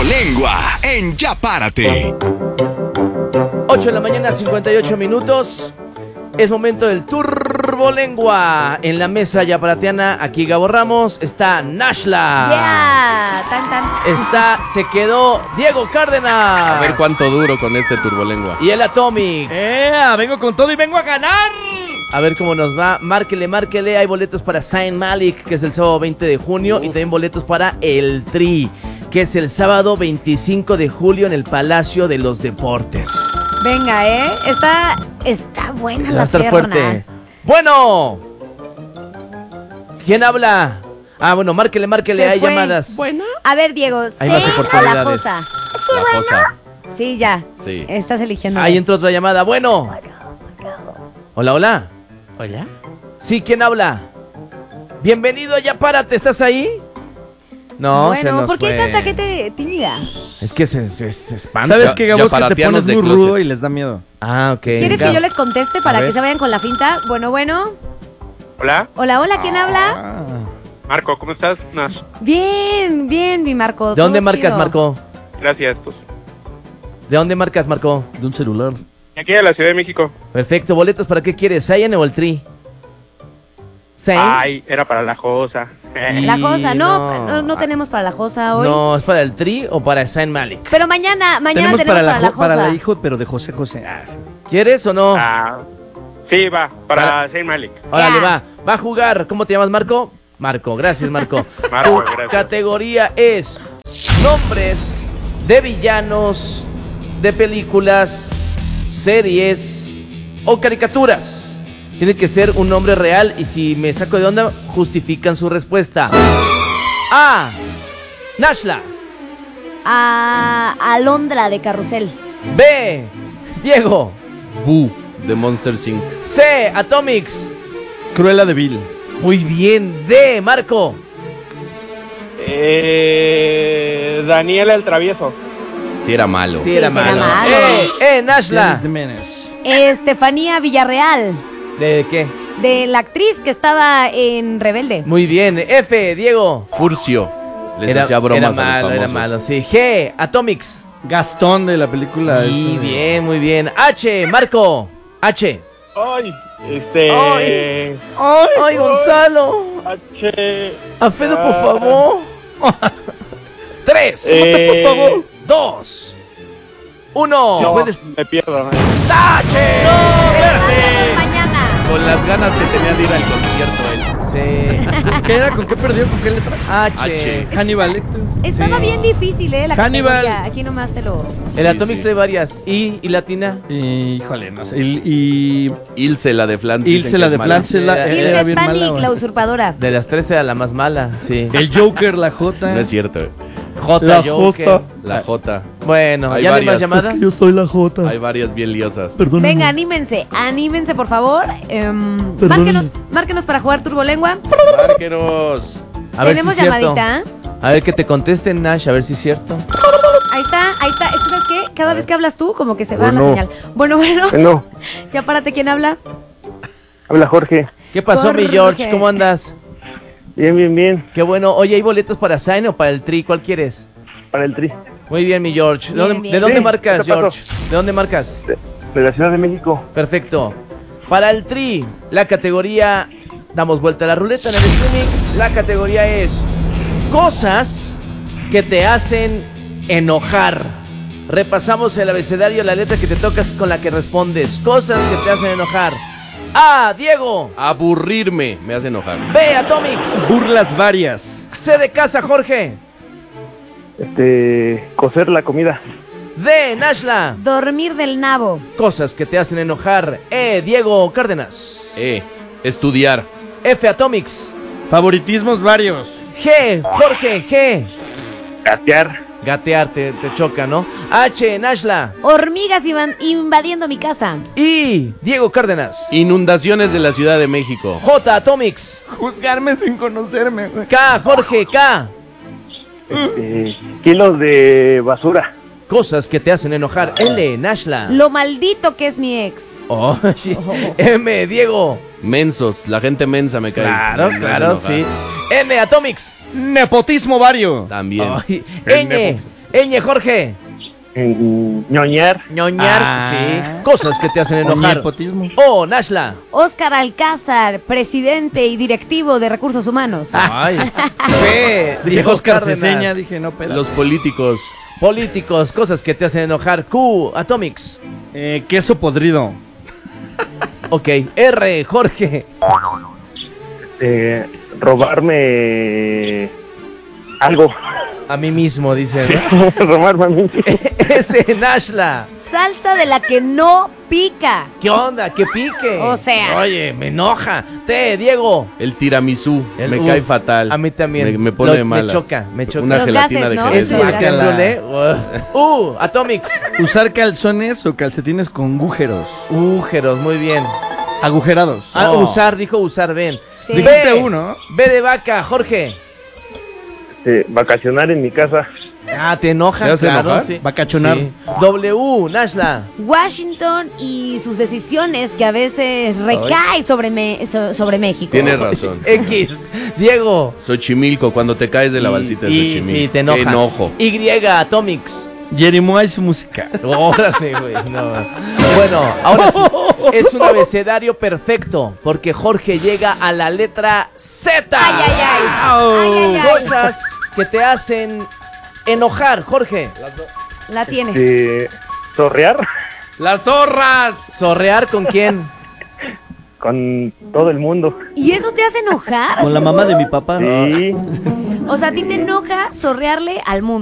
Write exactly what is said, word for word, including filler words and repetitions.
Turbolengua en Ya Párate. ocho de la mañana, cincuenta y ocho minutos. Es momento del Turbolengua. En la mesa yaparatiana, aquí Gabo Ramos, está Nashla. Yeah, tan tan. Está, se quedó Diego Cárdenas. A ver cuánto duro con este Turbolengua. Y el Atomics. ¡Eh! Vengo con todo y vengo a ganar. A ver cómo nos va. Márquele, márquele. Hay boletos para Zayn Malik, que es el sábado veinte de junio. Uf. Y también boletos para El Tri, que es el sábado veinticinco de julio en el Palacio de los Deportes. Venga, ¿eh? Está, está buena la Va a estar pierna. fuerte. Bueno. ¿Quién habla? Ah, bueno, márquele, márquele. Se Hay fue. llamadas. Bueno. A ver, Diego, Hay más ¿sé oportunidades. o la cosa? La cosa. Sí, ya. Sí. Estás eligiendo. Ahí entró otra llamada. Bueno. Hola, hola. Hola. Sí, ¿quién habla? Bienvenido, ya párate. ¿Estás ahí? No, se Bueno, nos ¿por qué hay fue. tanta gente tímida? Es que se, se, se espanta. ¿Sabes qué, Gabo? Ya Es que te paratianos pones de muy closet. rudo y les da miedo. Ah, ok. ¿Quieres que yo les conteste para A que ver. se vayan con la finta? Bueno, bueno. Hola, Hola, hola, ¿quién habla? Ah. Marco, ¿cómo estás? Nash. Bien, bien, mi Marco. ¿De dónde todo marcas, chido. Marco? Gracias, pues. ¿De dónde marcas, Marco? De un celular. Aquí de la Ciudad de México. Perfecto. ¿Boletos para qué quieres? ¿Zayn o el Tri? ¿Zayn? Ay, era para la Josa. La Josa, no, No. no, no tenemos para la Josa hoy. No, ¿es para el Tri o para Zayn Malik? Pero mañana, mañana Tenemos, tenemos, para, la, para la jo- para Josa. la hijo, pero de José José. Ah, sí. ¿Quieres o no? Ah, sí, va, para Para- Zayn Malik. Órale, Ya. va. Va a jugar. ¿Cómo te llamas, Marco? Marco, gracias, Marco. Marco, Tu gracias. categoría es nombres de villanos de películas, series o caricaturas. Tiene que ser un nombre real y si me saco de onda, justifican su respuesta. A. Nashla. A Alondra de Carrusel. B. Diego. Boo de Monster incorporated. C. Atomics. Cruella de Vil. Muy bien. D. Marco. Eh, Daniela el Travieso. Si era malo. Sí, era Sí, era malo. malo. Eh, eh, Nashla. James de Menes. Estefanía Villarreal, ¿De qué? de la actriz que estaba en Rebelde. Muy bien. F. Diego. Furcio. Les Era, hacía bromas era a los malo, famosos. era malo, sí. G. Atomics. Gastón de la película. Muy este, bien, muy bien. H. Marco. H. Ay, este. Ay. Ay, Gonzalo. H. Alfredo, por ah, favor. Tres. Eh, por favor. Dos. Uno. No, puedes- me pierdo. ¡Tache! Mañana. Con las ganas que tenía de ir al concierto él. Sí. ¿Con qué era? ¿Con qué perdió? ¿Con qué letra? H. H. Hannibal Lecter. Estaba Sí. bien difícil, ¿eh? La Hannibal. categoría. Aquí nomás te lo... El Sí, Atomics sí. trae varias. I y latina. Y, híjole, no sé. Y, y Ilse, la de Flans. dicen Ilse, que la es de mala. Flans, la, Era- era, Ilse bien Spanik, mala, güey. la usurpadora. De las tres era la más mala. Sí. El Joker, la J. No es cierto. eh. J. La Joker. Josa. La J. Bueno, Hay ¿ya no hay más varias. llamadas? Yo soy la J. Hay varias bien liosas. Perdón. Venga, anímense, anímense, por favor. Em, Perdón. márquenos, márquenos para jugar Turbolengua. Márquenos. A ver Tenemos si es cierto. llamadita. A ver que te contesten, Nash, a ver si es cierto. Ahí está, ahí está. Es que, ¿sabes qué? Cada vez que hablas tú, como que se va la Bueno. señal. Bueno, bueno. No, Ya párate, ¿quién habla? habla Jorge. ¿Qué pasó, mi Jorge. George? ¿Cómo andas? Bien, bien, bien. Qué bueno. Oye, ¿hay boletos para Zayn o para el Tri? ¿Cuál quieres? Para el Tri. Muy bien, mi George. ¿De Bien, dónde, bien. ¿de dónde Sí, marcas, ¿qué pasó? George? ¿De dónde marcas? De, de la Ciudad de México. Perfecto. Para el Tri, la categoría... Damos vuelta a la ruleta en el streaming. La categoría es... Cosas que te hacen enojar. Repasamos el abecedario, la letra que te tocas con la que respondes. Cosas que te hacen enojar. A. Diego. Aburrirme me hace enojar. B. Atomics. Burlas varias. C de casa, Jorge. Este. Cocer la comida. D. Nashla. Dormir del nabo. Cosas que te hacen enojar. E. Diego Cárdenas. E. Estudiar. F. Atomics. Favoritismos varios. G. Jorge. G. Gatear. Gatear, te, te choca, ¿no? H. Nashla. Hormigas iban invadiendo mi casa. I. Diego Cárdenas. Inundaciones de la Ciudad de México. J. Atomics. Juzgarme sin conocerme, güey. K. Jorge. K. Este. Kilos de basura. Cosas que te hacen enojar. L. Nashla. Lo maldito que es mi ex. Oh, sí. M. Diego. Mensos. La gente mensa me cae. Claro, me hace claro, enojar. sí. N. Atomics. Nepotismo vario. También. Ay, El Ñ. Ñ, Jorge. En ñoñar. Ñoñar, Ah. sí. Cosas que te hacen O enojar. nepotismo. O, Nashla. Oscar Alcázar, presidente y directivo de Recursos Humanos. Ay. P, Dije Diego Oscar Cárdenas. Ceseña, dije no, pedo. Los políticos. Políticos, cosas que te hacen enojar. Q, Atomics. Eh, queso podrido. Ok. R, Jorge. Eh, robarme algo. A mí mismo, dice. ¿no? robarme a mí. S, Nashla. Salsa de la que no pica. ¿Qué onda? ¿Qué pique? O sea. Oye, me enoja. T, Diego. El tiramisú. El- me uh, cae fatal. a mí también. Me, me pone Lo- de me malas. choca, me choca. Una Los gelatina gases, de ¿no? Jerez. Ese y el Guácala. cabriolet. Uh, Atomics. Usar calzones o calcetines con agujeros. Agujeros, muy bien. Agujerados. Ah, Oh. usar, dijo usar, ven. Sí. Dijiste uno. B de vaca, Jorge. Eh, vacacionar en mi casa. Ah, ¿te enoja? ¿Te hace Claro, enojar? sí. Vacacionar. Sí. W, Nashla. Washington y sus decisiones que a veces recaen sobre, me- so- sobre México. Tienes razón. X, Diego. Xochimilco, cuando te caes de la balsita de Y- Xochimilco. sí, te enoja. Qué enojo. Y, Atomics. Jerimoa y su música. Órale, güey. No. Bueno, ahora sí. Es un abecedario perfecto porque Jorge llega a la letra Z. Ay, ay, ay. Ay, ay, ay. Cosas que te hacen enojar, Jorge. La tienes. Eh, sorrear ¡Las zorras! ¿Sorrear con quién? con todo el mundo. ¿Y eso te hace enojar? Con la mamá de mi papá. Sí. O sea, a ti te enoja sorrearle al mundo.